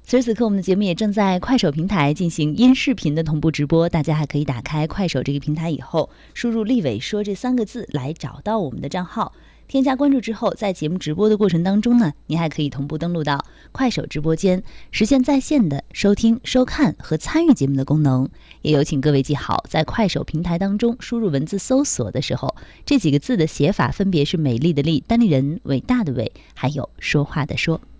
此时此刻，我们的节目也正在快手平台进行音视频的同步直播，大家还可以打开快手这个平台以后，输入立伟说这3个字来找到我们的账号，添加关注之后，在节目直播的过程当中呢，你还可以同步登录到快手直播间，实现在线的收听、收看和参与节目的功能。也有请各位记好，在快手平台当中输入文字搜索的时候，这几个字的写法分别是美丽的丽、单立人、伟大的伟，还有说话的说。